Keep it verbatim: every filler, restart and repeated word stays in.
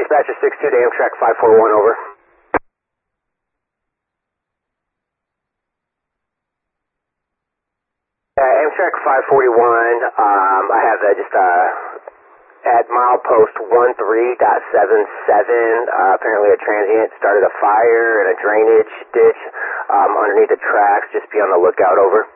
Dispatcher six two to Amtrak five four one, over. Uh, Amtrak five forty-one, um, I have uh, just uh, at milepost one three dot seven seven, uh, apparently a transient started a fire in a drainage ditch um, underneath the tracks. Just be on the lookout, over.